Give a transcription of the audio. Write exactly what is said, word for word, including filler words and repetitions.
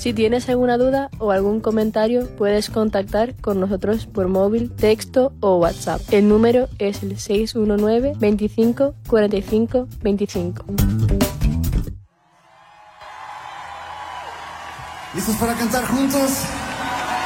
Si tienes alguna duda o algún comentario, puedes contactar con nosotros por móvil, texto o WhatsApp. El número es el seis uno nueve, veinticinco, cuarenta y cinco, veinticinco. ¿Listos para cantar juntos?